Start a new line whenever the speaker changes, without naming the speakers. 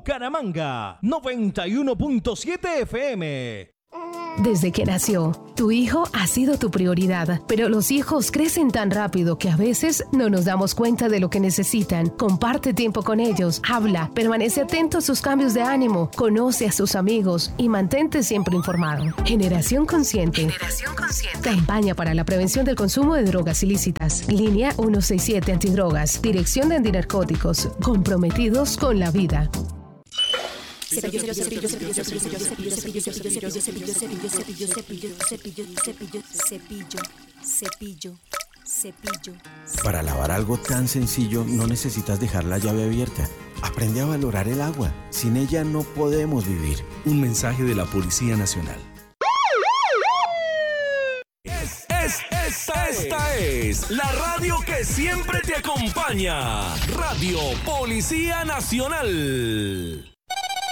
Bucaramanga, 91.7 FM.
Desde que nació, tu hijo ha sido tu prioridad, pero los hijos crecen tan rápido que a veces no nos damos cuenta de lo que necesitan. Comparte tiempo con ellos, habla, permanece atento a sus cambios de ánimo, conoce a sus amigos y mantente siempre informado. Generación Consciente. Generación Consciente. Campaña para la prevención del consumo de drogas ilícitas. Línea 167 Antidrogas. Dirección de Antinarcóticos. Comprometidos con la vida.
Cepillo. Para lavar algo tan sencillo no necesitas dejar la llave abierta. Aprende a valorar el agua. Sin ella no podemos vivir.
Un mensaje de la Policía Nacional. Esta es la radio que siempre te acompaña. Radio Policía Nacional.